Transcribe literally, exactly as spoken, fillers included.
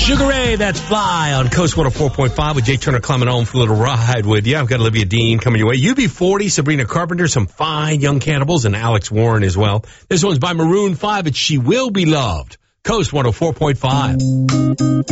Sugar Ray, that's Fly on Coast one oh four point five with Jake Turner climbing home for a little ride with you. I've got Olivia Dean coming your way. U B forty, Sabrina Carpenter, some fine young cannibals, and Alex Warren as well. This one's by Maroon five. It's She Will Be Loved. Coast one oh four point five.